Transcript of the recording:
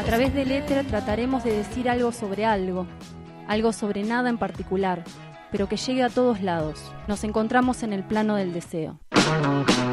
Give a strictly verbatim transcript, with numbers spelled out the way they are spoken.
través del éter trataremos de decir algo sobre algo, algo sobre nada en particular, pero que llegue a todos lados. Nos encontramos en el plano del deseo.